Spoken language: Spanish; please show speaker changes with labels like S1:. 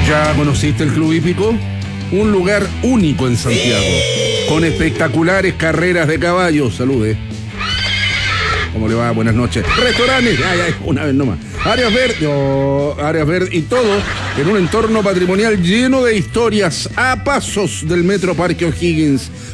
S1: ¿Ya conociste el Club Hípico? Un lugar único en Santiago, con espectaculares carreras de caballos. Salude. ¿Cómo le va? Buenas noches. Restaurantes, ya, una vez nomás. Áreas verdes y todo en un entorno patrimonial lleno de historias a pasos del Metro Parque O'Higgins.